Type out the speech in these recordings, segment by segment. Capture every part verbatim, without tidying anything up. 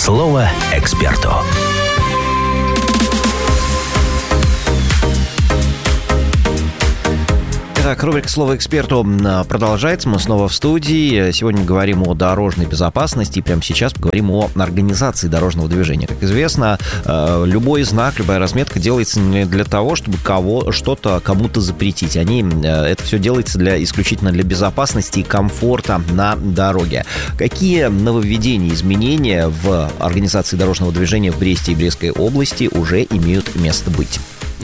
Слово эксперту. Так, рубрика «Слово эксперту» продолжается. Мы снова в студии. Сегодня говорим о дорожной безопасности. И прямо сейчас поговорим о организации дорожного движения. Как известно, любой знак, любая разметка делается не для того, чтобы кого, что-то кому-то запретить. Они, это все делается для, исключительно для безопасности и комфорта на дороге. Какие нововведения, изменения в организации дорожного движения в Бресте и Брестской области уже имеют место быть?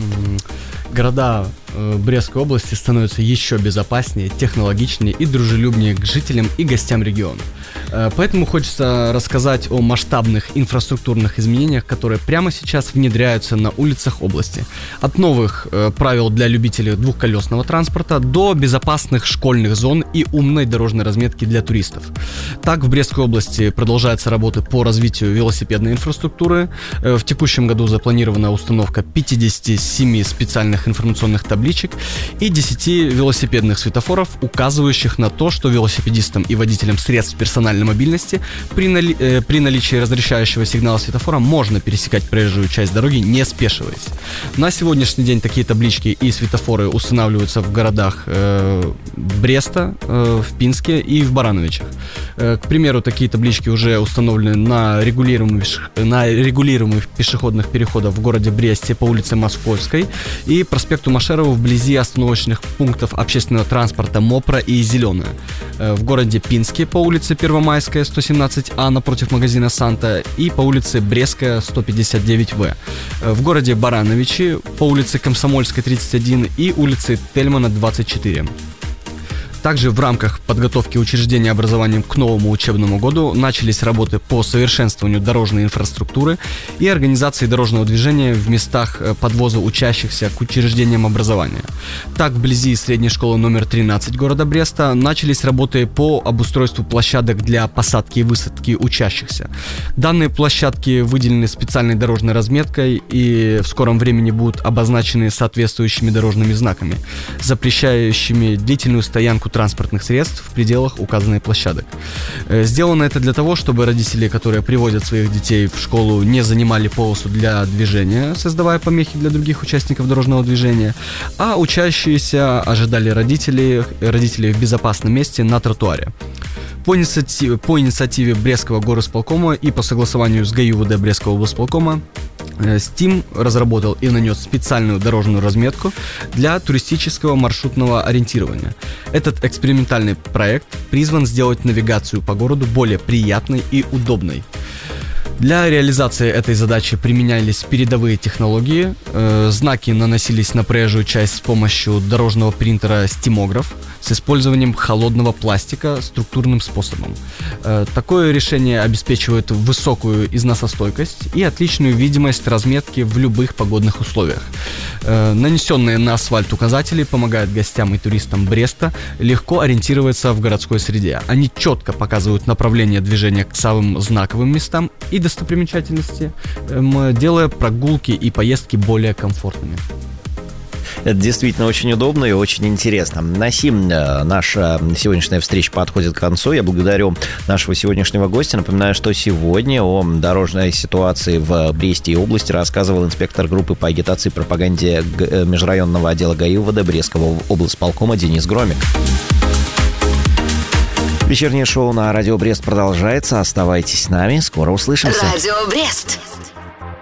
Города Брестской области становятся еще безопаснее, технологичнее и дружелюбнее к жителям и гостям региона. Поэтому хочется рассказать о масштабных инфраструктурных изменениях, которые прямо сейчас внедряются на улицах области. От новых правил для любителей двухколесного транспорта до безопасных школьных зон и умной дорожной разметки для туристов. Так, в Брестской области продолжаются работы по развитию велосипедной инфраструктуры. В текущем году запланирована установка пятьдесят семь специальных информационных табличек и десять велосипедных светофоров, указывающих на то, что велосипедистам и водителям средств персональной мобильности при, нали... э, при наличии разрешающего сигнала светофора можно пересекать проезжую часть дороги, не спешиваясь. На сегодняшний день такие таблички и светофоры устанавливаются в городах э, Бреста, э, в Пинске и в Барановичах. Э, к примеру, такие таблички уже установлены на регулируемых, на регулируемых пешеходных переходах в городе Бресте по улице Московской и проспекту Машерова вблизи остановочных пунктов общественного транспорта Мопра и Зеленая. В городе Пинске по улице Первомайская, сто семнадцать А, напротив магазина Санта, и по улице Брестская, сто пятьдесят девять В. В городе Барановичи по улице Комсомольской, тридцать один, и улице Тельмана, двадцать четыре. Также в рамках подготовки учреждения образования к новому учебному году начались работы по совершенствованию дорожной инфраструктуры и организации дорожного движения в местах подвоза учащихся к учреждениям образования. Так, вблизи средней школы номер тринадцать города Бреста начались работы по обустройству площадок для посадки и высадки учащихся. Данные площадки выделены специальной дорожной разметкой и в скором времени будут обозначены соответствующими дорожными знаками, запрещающими длительную стоянку транспортных средств в пределах указанных площадок. Сделано это для того, чтобы родители, которые приводят своих детей в школу, не занимали полосу для движения, создавая помехи для других участников дорожного движения, а учащиеся ожидали родителей, родителей в безопасном месте на тротуаре. По инициативе, по инициативе Брестского горосполкома и по согласованию с ГАИУВД Брестского облсполкома СТИМ разработал и нанес специальную дорожную разметку для туристического маршрутного ориентирования. Этот экспериментальный проект призван сделать навигацию по городу более приятной и удобной. Для реализации этой задачи применялись передовые технологии. Э, знаки наносились на проезжую часть с помощью дорожного принтера «Стимограф» с использованием холодного пластика структурным способом. Э, такое решение обеспечивает высокую износостойкость и отличную видимость разметки в любых погодных условиях. Э, нанесенные на асфальт указатели помогают гостям и туристам Бреста легко ориентироваться в городской среде. Они четко показывают направление движения к самым знаковым местам и достопримечательности, делая прогулки и поездки более комфортными. Это действительно очень удобно и очень интересно. На сим наша сегодняшняя встреча подходит к концу. Я благодарю нашего сегодняшнего гостя. Напоминаю, что сегодня о дорожной ситуации в Бресте и области рассказывал инспектор группы по агитации и пропаганде межрайонного отдела ГАИУВД Брестского облсполкома Денис Громик. Вечернее шоу на Радио Брест продолжается. Оставайтесь с нами. Скоро услышимся. Радио Брест.